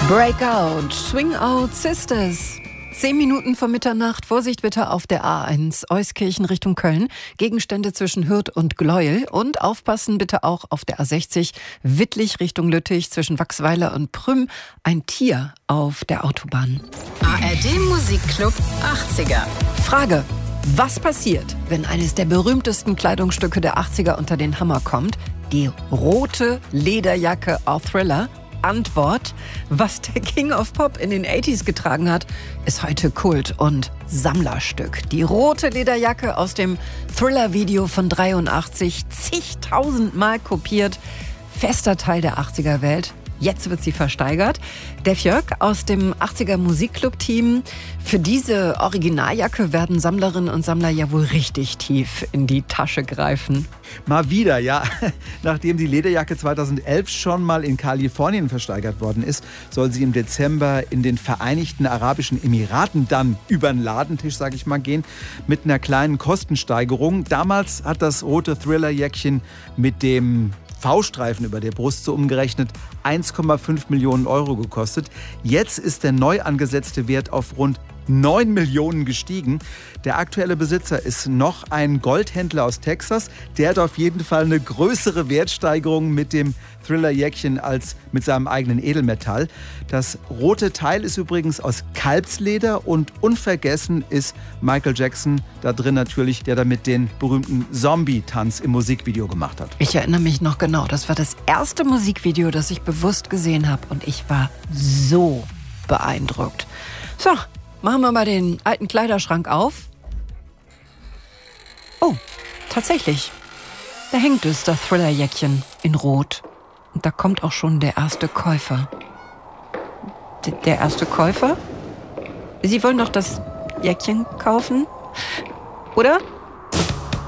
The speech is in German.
Breakout, Swing Out Sisters. 10 Minuten vor Mitternacht, Vorsicht bitte auf der A1, Euskirchen Richtung Köln, Gegenstände zwischen Hürth und Gleuel und aufpassen bitte auch auf der A60, Wittlich Richtung Lüttich zwischen Wachsweiler und Prüm, ein Tier auf der Autobahn. ARD Musikclub 80er. Frage: Was passiert, wenn eines der berühmtesten Kleidungsstücke der 80er unter den Hammer kommt? Die rote Lederjacke auf Thriller. Antwort: Was der King of Pop in den 80s getragen hat, ist heute Kult und Sammlerstück. Die rote Lederjacke aus dem Thriller-Video von 83, zigtausend Mal kopiert, fester Teil der 80er-Welt. Jetzt wird sie versteigert. Def Jörg aus dem 80er Musikclub-Team. Für diese Originaljacke werden Sammlerinnen und Sammler ja wohl richtig tief in die Tasche greifen. Mal wieder, ja. Nachdem die Lederjacke 2011 schon mal in Kalifornien versteigert worden ist, soll sie im Dezember in den Vereinigten Arabischen Emiraten dann über den Ladentisch, sag ich mal, gehen, mit einer kleinen Kostensteigerung. Damals hat das rote Thriller-Jäckchen mit dem V-Streifen über der Brust so umgerechnet 1,5 Millionen Euro gekostet. Jetzt ist der neu angesetzte Wert auf rund 9 Millionen gestiegen. Der aktuelle Besitzer ist noch ein Goldhändler aus Texas. Der hat auf jeden Fall eine größere Wertsteigerung mit dem Thriller-Jäckchen als mit seinem eigenen Edelmetall. Das rote Teil ist übrigens aus Kalbsleder und unvergessen ist Michael Jackson da drin natürlich, der damit den berühmten Zombie-Tanz im Musikvideo gemacht hat. Ich erinnere mich noch genau, das war das erste Musikvideo, das ich bewusst gesehen habe und ich war so beeindruckt. So, machen wir mal den alten Kleiderschrank auf. Oh, tatsächlich. Da hängt es, das Thriller-Jäckchen in Rot. Und da kommt auch schon der erste Käufer. Der erste Käufer? Sie wollen doch das Jäckchen kaufen? Oder?